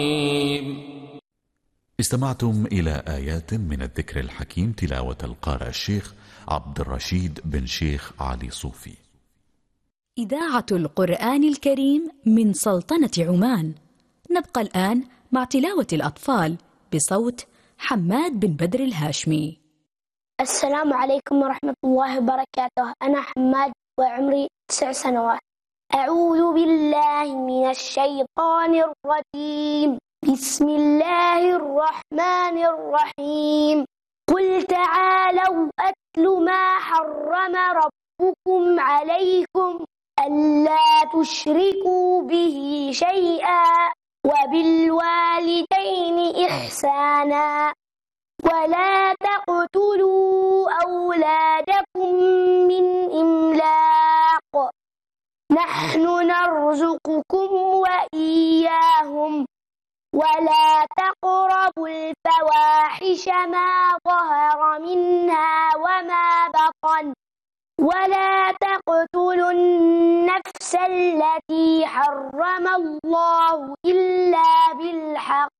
استمعتم إلى آيات من الذكر الحكيم تلاوة القارئ الشيخ عبد الرشيد بن شيخ علي صوفي. إذاعة القرآن الكريم من سلطنة عمان. نبقى الآن مع تلاوة الأطفال بصوت حماد بن بدر الهاشمي. السلام عليكم ورحمة الله وبركاته. أنا حماد وعمري 9 سنوات. أعوذ بالله من الشيطان الرجيم. بسم الله الرحمن الرحيم. قل تعالوا أتل ما حرم ربكم عليكم ألا تشركوا به شيئا وبالوالدين إحسانا ولا تقتلوا أولادكم من إملاق نحن نرزقكم وإياهم ولا تقربوا الفواحش ما ظهر منها وما بطن ولا تقتلوا النفس التي حرم الله إلا بالحق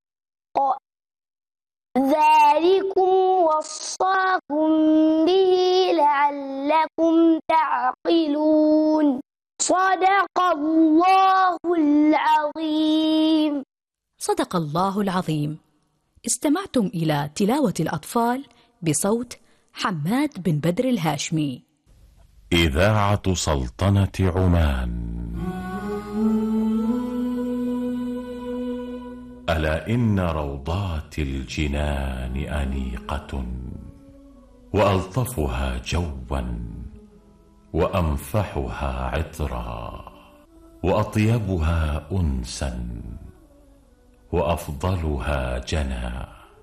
ذلكم وصاكم به لعلكم تعقلون. صدق الله العظيم. صدق الله العظيم. استمعتم إلى تلاوة الأطفال بصوت حماد بن بدر الهاشمي. إذاعة سلطنة عمان. ألا إن روضات الجنان أنيقة وألطفها جوا وأنفحها عطرا وأطيبها أنسا وأفضلها جنى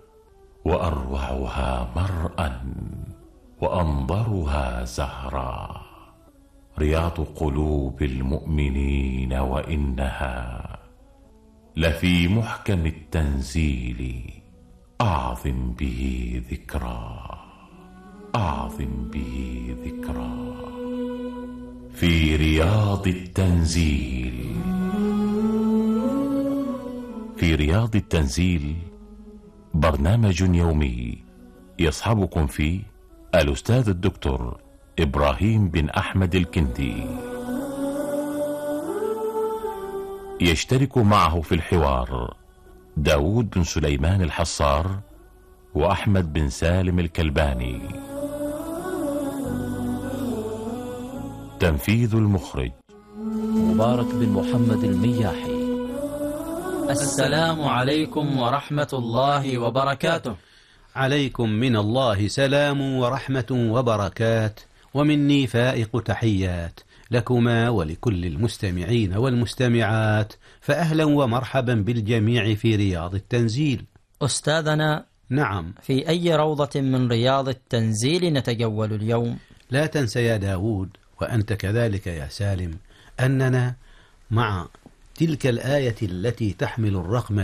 وأروعها مرءا وأنظرها زهرا رياض قلوب المؤمنين وإنها لفي محكم التنزيل أعظم به ذكرى أعظم به ذكرى في رياض التنزيل. في رياض التنزيل برنامج يومي يصحبكم فيه الأستاذ الدكتور إبراهيم بن أحمد الكندي. يشترك معه في الحوار داود بن سليمان الحصار وأحمد بن سالم الكلباني. تنفيذ المخرج مبارك بن محمد المياحي. السلام عليكم ورحمة الله وبركاته. عليكم من الله سلام ورحمة وبركات، ومني فائق تحيات لكما ولكل المستمعين والمستمعات، فأهلا ومرحبا بالجميع في رياض التنزيل. أستاذنا، نعم، في أي روضة من رياض التنزيل نتجول اليوم؟ لا تنسى يا داود، وأنت كذلك يا سالم، أننا مع تلك الآية التي تحمل الرقم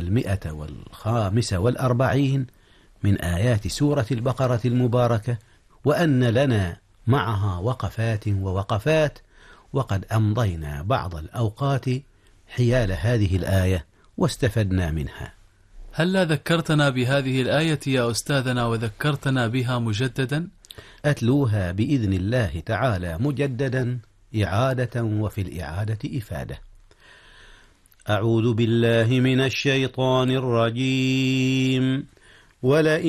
145 من آيات سورة البقرة المباركة، وأن لنا معها وقفات ووقفات، وقد أمضينا بعض الأوقات حيال هذه الآية واستفدنا منها. هلا ذكرتنا بهذه الآية يا أستاذنا وذكرتنا بها مجددا؟ أتلوها بإذن الله تعالى مجددا إعادة، وفي الإعادة إفادة. أعوذ بالله من الشيطان الرجيم. ولئن